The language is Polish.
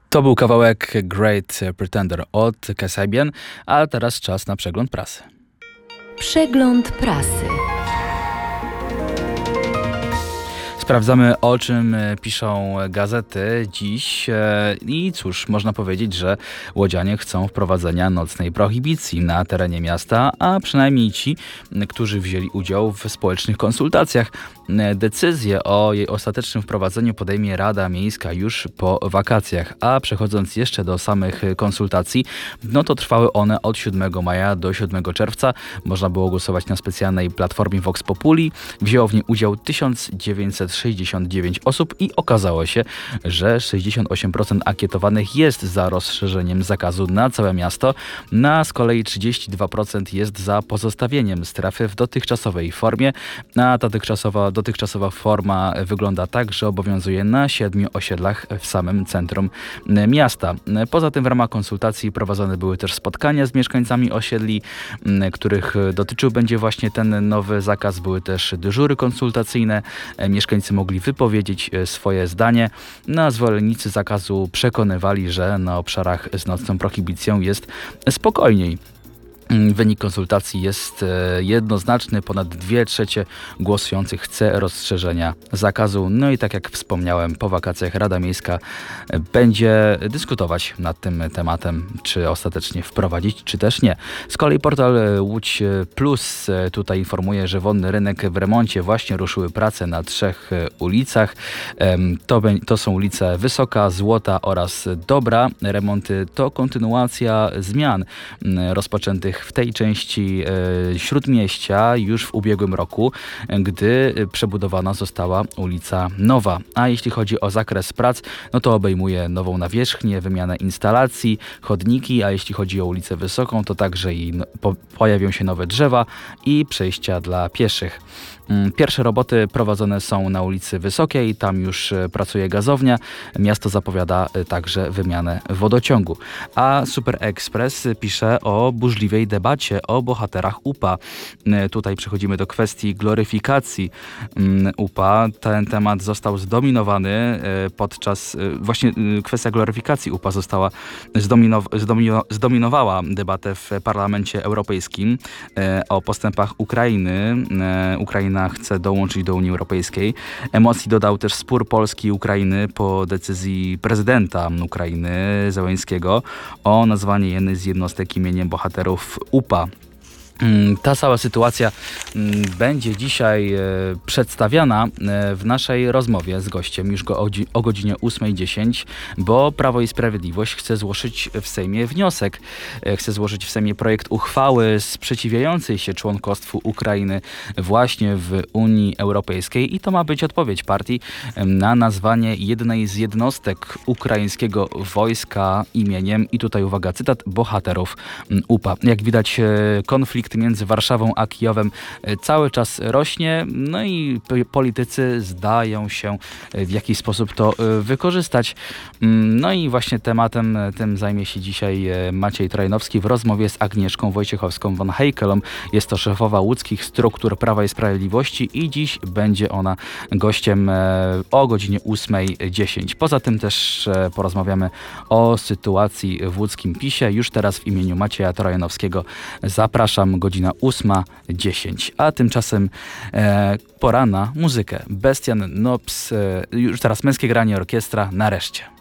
To był kawałek Great Pretender od Kasabian, a teraz czas na przegląd prasy. Przegląd prasy. Sprawdzamy, o czym piszą gazety dziś i cóż, można powiedzieć, że łodzianie chcą wprowadzenia nocnej prohibicji na terenie miasta, a przynajmniej ci, którzy wzięli udział w społecznych konsultacjach. Decyzję o jej ostatecznym wprowadzeniu podejmie Rada Miejska już po wakacjach, a przechodząc jeszcze do samych konsultacji, no to trwały one od 7 maja do 7 czerwca. Można było głosować na specjalnej platformie Vox Populi. Wzięło w niej udział 1969 osób i okazało się, że 68% ankietowanych jest za rozszerzeniem zakazu na całe miasto, a z kolei 32% jest za pozostawieniem strefy w dotychczasowej formie, a ta dotychczasowa forma wygląda tak, że obowiązuje na 7 osiedlach w samym centrum miasta. Poza tym w ramach konsultacji prowadzone były też spotkania z mieszkańcami osiedli, których dotyczył będzie właśnie ten nowy zakaz. Były też dyżury konsultacyjne. Mieszkańcy mogli wypowiedzieć swoje zdanie. A zwolennicy zakazu przekonywali, że na obszarach z nocną prohibicją jest spokojniej. Wynik konsultacji jest jednoznaczny. Ponad 2/3 głosujących chce rozszerzenia zakazu. No i tak jak wspomniałem, po wakacjach Rada Miejska będzie dyskutować nad tym tematem, czy ostatecznie wprowadzić, czy też nie. Z kolei portal Łódź Plus tutaj informuje, że wodny rynek w remoncie. Właśnie ruszyły prace na 3 ulicach. To są ulice Wysoka, Złota oraz Dobra. Remonty to kontynuacja zmian rozpoczętych w tej części Śródmieścia już w ubiegłym roku, gdy przebudowana została ulica Nowa. A jeśli chodzi o zakres prac, no to obejmuje nową nawierzchnię, wymianę instalacji, chodniki, a jeśli chodzi o ulicę Wysoką, to także pojawią się nowe drzewa i przejścia dla pieszych. Pierwsze roboty prowadzone są na ulicy Wysokiej, tam już pracuje gazownia. Miasto zapowiada także wymianę wodociągu. A Super Express pisze o burzliwej debacie o bohaterach UPA. Tutaj przechodzimy do kwestii gloryfikacji UPA. Ten temat został zdominowany właśnie kwestia gloryfikacji UPA zdominowała debatę w Parlamencie Europejskim o postępach Ukrainy. Ukraina chce dołączyć do Unii Europejskiej. Emocji dodał też spór Polski i Ukrainy po decyzji prezydenta Ukrainy Zełenskiego o nazwanie jednej z jednostek imieniem bohaterów UPA. Ta cała sytuacja będzie dzisiaj przedstawiana w naszej rozmowie z gościem już o godzinie 8:10, bo Prawo i Sprawiedliwość chce złożyć w Sejmie wniosek. Chce złożyć w Sejmie projekt uchwały sprzeciwiającej się członkostwu Ukrainy właśnie w Unii Europejskiej i to ma być odpowiedź partii na nazwanie jednej z jednostek ukraińskiego wojska imieniem, i tutaj uwaga, cytat, bohaterów UPA. Jak widać, konflikt między Warszawą a Kijowem cały czas rośnie, no i politycy zdają się w jakiś sposób to wykorzystać. No i właśnie tematem tym zajmie się dzisiaj Maciej Trojanowski w rozmowie z Agnieszką Wojciechowską-von Heikelą. Jest to szefowa łódzkich struktur Prawa i Sprawiedliwości i dziś będzie ona gościem o godzinie 8:10. Poza tym też porozmawiamy o sytuacji w łódzkim PiS-ie. Już teraz w imieniu Macieja Trojanowskiego zapraszam, godzina 8:10. A tymczasem pora na muzykę. Bestian Nops, już teraz męskie granie orkiestra, nareszcie.